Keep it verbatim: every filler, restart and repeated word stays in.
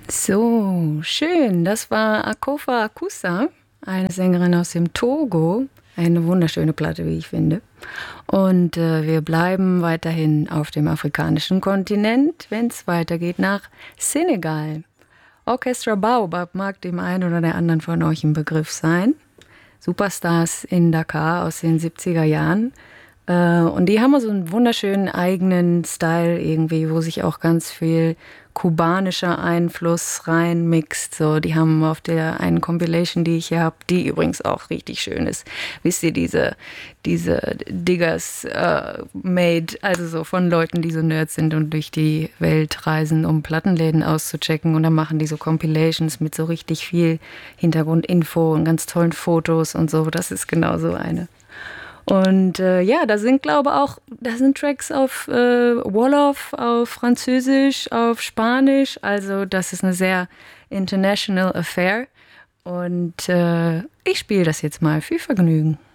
So, schön. Das war Akofa Akusa, eine Sängerin aus dem Togo. Eine wunderschöne Platte, wie ich finde. Und äh, wir bleiben weiterhin auf dem afrikanischen Kontinent, wenn es weitergeht nach Senegal. Orchestra Baobab mag dem einen oder der anderen von euch ein Begriff sein. Superstars in Dakar aus den siebziger Jahren. Äh, und die haben so einen wunderschönen eigenen Style irgendwie, wo sich auch ganz viel kubanischer Einfluss reinmixt. So, die haben auf der einen Compilation, die ich hier habe, die übrigens auch richtig schön ist. Wisst ihr, diese, diese Diggers äh, made, also so von Leuten, die so Nerds sind und durch die Welt reisen, um Plattenläden auszuchecken. Und dann machen die so Compilations mit so richtig viel Hintergrundinfo und ganz tollen Fotos und so. Das ist genau so eine. Und äh, ja, da sind, glaube ich, auch, da sind Tracks auf äh, Wolof, auf Französisch, auf Spanisch. Also das ist eine sehr international affair. Und äh, ich spiele das jetzt mal. Viel Vergnügen.